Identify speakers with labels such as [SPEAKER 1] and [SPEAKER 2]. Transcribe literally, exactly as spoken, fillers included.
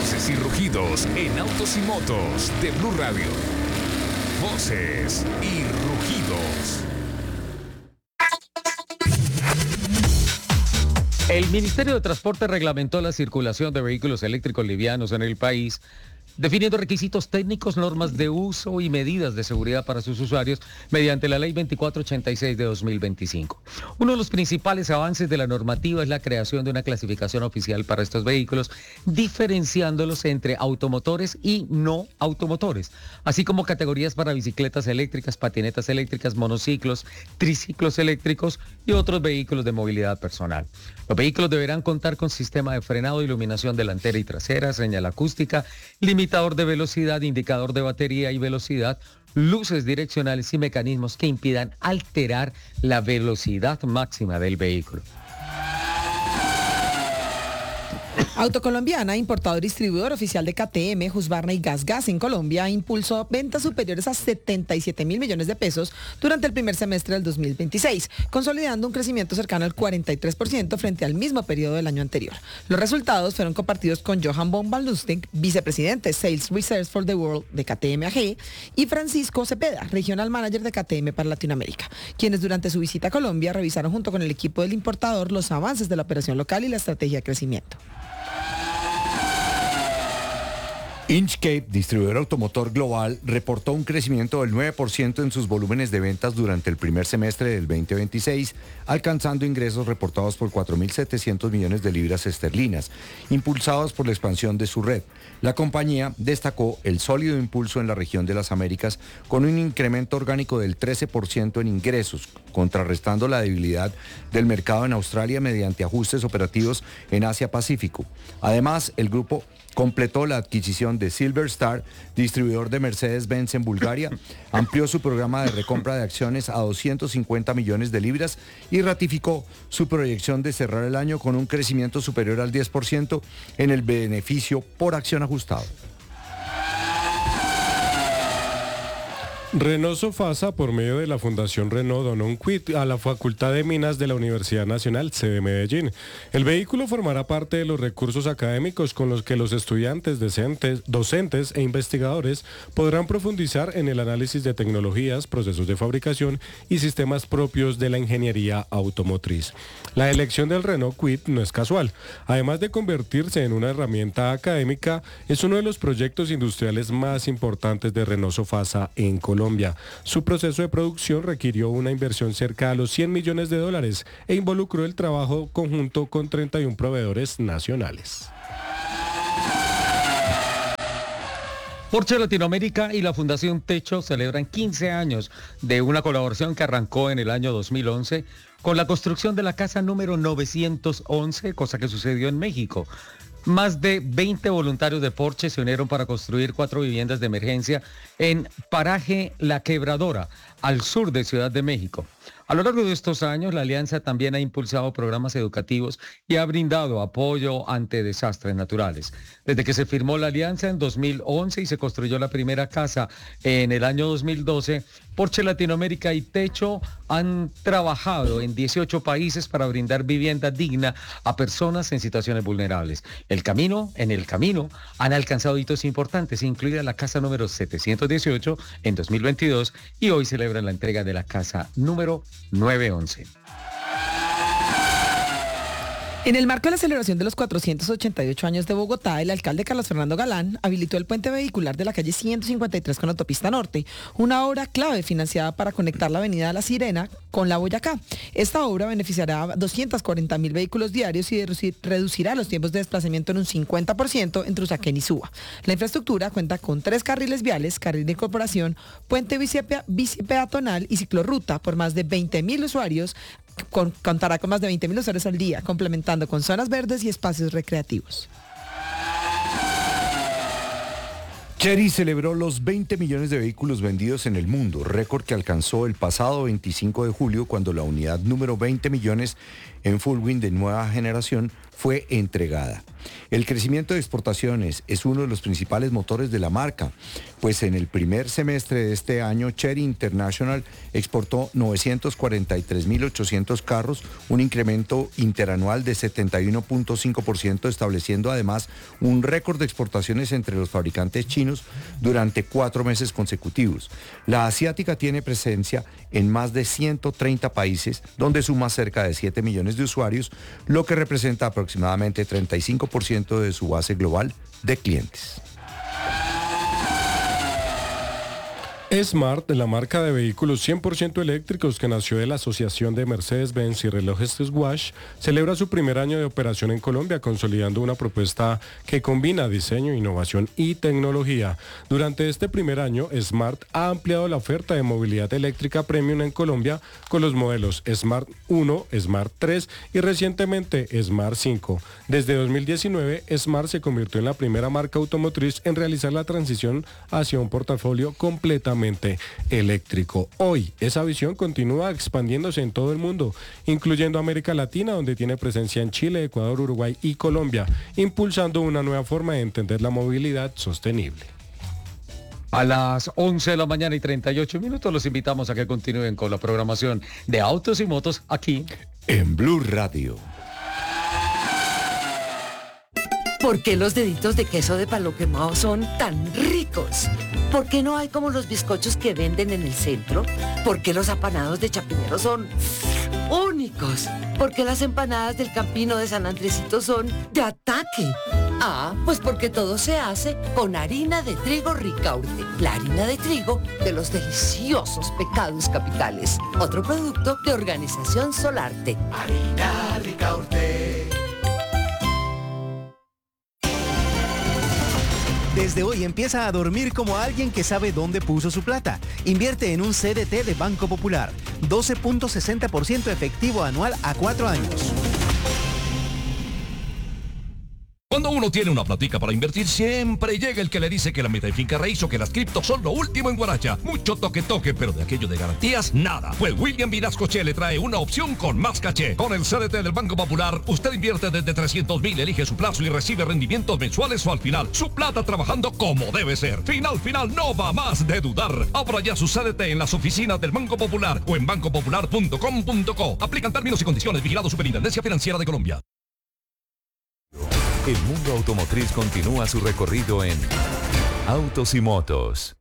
[SPEAKER 1] Voces y rugidos en autos y motos de Blue Radio. Voces y rugidos.
[SPEAKER 2] El Ministerio de Transporte reglamentó la circulación de vehículos eléctricos livianos en el país, definiendo requisitos técnicos, normas de uso y medidas de seguridad para sus usuarios mediante la Ley veinticuatro ochenta y seis de dos mil veinticinco. Uno de los principales avances de la normativa es la creación de una clasificación oficial para estos vehículos, diferenciándolos entre automotores y no automotores, así como categorías para bicicletas eléctricas, patinetas eléctricas, monociclos, triciclos eléctricos y otros vehículos de movilidad personal. Los vehículos deberán contar con sistema de frenado, iluminación delantera y trasera, señal acústica, limitador de velocidad, indicador de batería y velocidad, luces direccionales y mecanismos que impidan alterar la velocidad máxima del vehículo.
[SPEAKER 3] Autocolombiana, importador y distribuidor oficial de K T M, Husqvarna y Gas Gas en Colombia, impulsó ventas superiores a setenta y siete mil millones de pesos durante el primer semestre del dos mil veintiséis, consolidando un crecimiento cercano al cuarenta y tres por ciento frente al mismo periodo del año anterior. Los resultados fueron compartidos con Johan von Ballustig, vicepresidente Sales Research for the World de K T M A G, y Francisco Cepeda, regional manager de K T M para Latinoamérica, quienes durante su visita a Colombia revisaron junto con el equipo del importador los avances de la operación local y la estrategia de crecimiento.
[SPEAKER 4] Inchcape, distribuidor automotor global, reportó un crecimiento del nueve por ciento en sus volúmenes de ventas durante el primer semestre del veinte veintiséis, alcanzando ingresos reportados por cuatro mil setecientos millones de libras esterlinas, impulsados por la expansión de su red. La compañía destacó el sólido impulso en la región de las Américas con un incremento orgánico del trece por ciento en ingresos, contrarrestando la debilidad del mercado en Australia mediante ajustes operativos en Asia-Pacífico. Además, el grupo completó la adquisición de Silver Star, distribuidor de Mercedes-Benz en Bulgaria, amplió su programa de recompra de acciones a doscientos cincuenta millones de libras y ratificó su proyección de cerrar el año con un crecimiento superior al diez por ciento en el beneficio por acción ajustado.
[SPEAKER 5] Renault Sofasa, por medio de la Fundación Renault, donó un kit a la Facultad de Minas de la Universidad Nacional, sede Medellín. El vehículo formará parte de los recursos académicos con los que los estudiantes, docentes, docentes e investigadores podrán profundizar en el análisis de tecnologías, procesos de fabricación y sistemas propios de la ingeniería automotriz. La elección del Renault Kwid no es casual. Además de convertirse en una herramienta académica, es uno de los proyectos industriales más importantes de Renault Sofasa en Colombia. Colombia. Su proceso de producción requirió una inversión cerca a los cien millones de dólares e involucró el trabajo conjunto con treinta y uno proveedores nacionales.
[SPEAKER 2] Porsche Latinoamérica y la Fundación Techo celebran quince años de una colaboración que arrancó en el año dos mil once con la construcción de la casa número novecientos once, cosa que sucedió en México. Más de veinte voluntarios de Porsche se unieron para construir cuatro viviendas de emergencia en Paraje La Quebradora, al sur de Ciudad de México. A lo largo de estos años, la alianza también ha impulsado programas educativos y ha brindado apoyo ante desastres naturales. Desde que se firmó la alianza en dos mil once y se construyó la primera casa en el año dos mil doce, Porsche Latinoamérica y Techo han trabajado en dieciocho países para brindar vivienda digna a personas en situaciones vulnerables. El camino, en el camino, han alcanzado hitos importantes, incluida la casa número setecientos dieciocho en dos mil veintidós y hoy celebran la entrega de la casa número novecientos once.
[SPEAKER 3] En el marco de la celebración de los cuatrocientos ochenta y ocho años de Bogotá, el alcalde Carlos Fernando Galán habilitó el puente vehicular de la calle ciento cincuenta y tres con Autopista Norte, una obra clave financiada para conectar la avenida La Sirena con la Boyacá. Esta obra beneficiará a doscientos cuarenta mil vehículos diarios y reducirá los tiempos de desplazamiento en un cincuenta por ciento entre Usaquén y Suba. La infraestructura cuenta con tres carriles viales, carril de incorporación, puente bici peatonal y ciclorruta por más de veinte mil usuarios. Con, contará con más de veinte mil usuarios al día, complementando con zonas verdes y espacios recreativos.
[SPEAKER 4] Chery celebró los veinte millones de vehículos vendidos en el mundo, récord que alcanzó el pasado veinticinco de julio cuando la unidad número veinte millones en Fullwind de nueva generación fue entregada. El crecimiento de exportaciones es uno de los principales motores de la marca, pues en el primer semestre de este año Chery International exportó novecientos cuarenta y tres mil ochocientos carros, un incremento interanual de setenta y uno punto cinco por ciento, estableciendo además un récord de exportaciones entre los fabricantes chinos durante cuatro meses consecutivos. La asiática tiene presencia en más de ciento treinta países, donde suma cerca de siete millones de usuarios, lo que representa aproximadamente treinta y cinco por ciento de su base global de clientes.
[SPEAKER 5] Smart, la marca de vehículos cien por ciento eléctricos que nació de la asociación de Mercedes-Benz y relojes Swatch, celebra su primer año de operación en Colombia, consolidando una propuesta que combina diseño, innovación y tecnología. Durante este primer año, Smart ha ampliado la oferta de movilidad eléctrica premium en Colombia con los modelos Smart uno, Smart tres y recientemente Smart cinco. Desde dos mil diecinueve, Smart se convirtió en la primera marca automotriz en realizar la transición hacia un portafolio completamente eléctrico. Hoy, esa visión continúa expandiéndose en todo el mundo, incluyendo América Latina, donde tiene presencia en Chile, Ecuador, Uruguay y Colombia, impulsando una nueva forma de entender la movilidad sostenible.
[SPEAKER 2] A las once de la mañana y treinta y ocho minutos los invitamos a que continúen con la programación de Autos y Motos aquí
[SPEAKER 4] en Blue Radio.
[SPEAKER 6] ¿Por qué los deditos de queso de palo quemado son tan ricos? ¿Por qué no hay como los bizcochos que venden en el centro? ¿Por qué los apanados de Chapinero son únicos? ¿Por qué las empanadas del Campino de San Andresito son de ataque? Ah, pues porque todo se hace con harina de trigo Ricaurte, la harina de trigo de los deliciosos pecados capitales. Otro producto de Organización Solarte.
[SPEAKER 7] Harina Ricaurte. Desde hoy empieza a dormir como alguien que sabe dónde puso su plata. Invierte en un C D T de Banco Popular. doce punto sesenta por ciento efectivo anual a cuatro años.
[SPEAKER 8] Cuando uno tiene una platica para invertir, siempre llega el que le dice que la meta de finca raíz o que las criptos son lo último en Guaracha. Mucho toque toque, pero de aquello de garantías, nada. Pues William Vinascoche le trae una opción con más caché. Con el C D T del Banco Popular, usted invierte desde trescientos mil, elige su plazo y recibe rendimientos mensuales o al final. Su plata trabajando como debe ser. Final, final, no va más de dudar. Abra ya su C D T en las oficinas del Banco Popular o en banco popular punto com punto co. Aplican términos y condiciones. Vigilado Superintendencia Financiera de Colombia.
[SPEAKER 1] El mundo automotriz continúa su recorrido en Autos y Motos.